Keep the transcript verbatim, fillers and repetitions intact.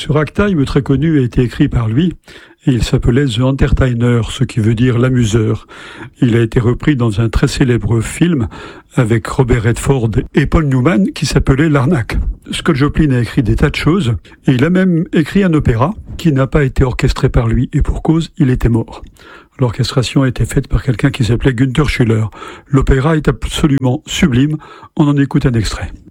Ce ragtime très connu a été écrit par lui et il s'appelait The Entertainer, ce qui veut dire l'amuseur. Il a été repris dans un très célèbre film avec Robert Redford et Paul Newman qui s'appelait L'Arnaque. Scott Joplin a écrit des tas de choses et il a même écrit un opéra qui n'a pas été orchestré par lui et pour cause, il était mort. L'orchestration a été faite par quelqu'un qui s'appelait Günther Schuller. L'opéra est absolument sublime, on en écoute un extrait.